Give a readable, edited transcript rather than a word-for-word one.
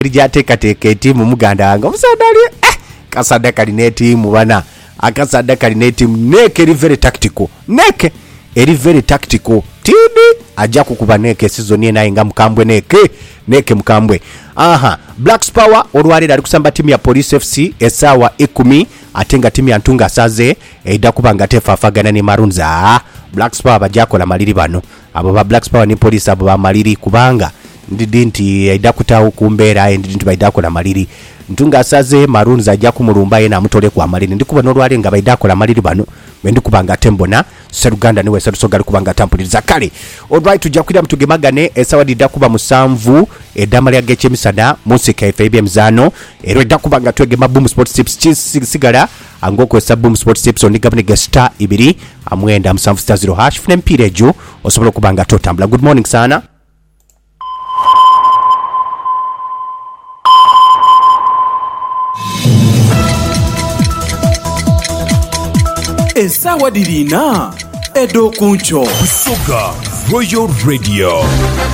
Lijateekateeka ettiimu muganda wange omusaadde ali Kasada kalina ettiimu bana Akasada kalina ettiimu Neke eri very tactical Neke eri very tactical Tidi ajja kukuba Neke season ye naye nga mukambwe Neke mukambwe Blacks Power olwalira ali kusamba timu ya Police FC essaawa 10 ate nga timu ya Ntunga Asaze edda kubanga tefaafagana ne Maroons Blacks Power bajakola maliri bano abo ba Blacks Power ne Police abo ba maliri kubanga ndidi nti edda kutawo kumbeera ndidi nti baidda kola maliri Ntunga Asaze Maroons ajja kumulumba yena amutole kwa maliri ndikuba n'olwali nga baidda kola maliri bano bendi kubanga tembona Seruganda niwe Serusogali kubanga tampuliriza kale alright tujja kwira mutugemagane essaawa didda kuba 7 eddama lya gechemisana musika FABM zano ero edda kubanga twegema Boom Sports Tips sigala angokwesa Boom Sports Tips on gabne gesta 2 amwenda 7 fune mpira ejo osobola kubanga totambula. Good morning sana. Essaawa dirina edo kuncho Busoga Royal Radio.